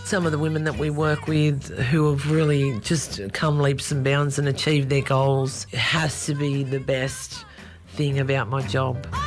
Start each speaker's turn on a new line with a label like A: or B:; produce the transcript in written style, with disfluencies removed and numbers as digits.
A: some of the women that we work with who have really just come leaps and bounds and achieved their goals. It has to be the best thing about my job.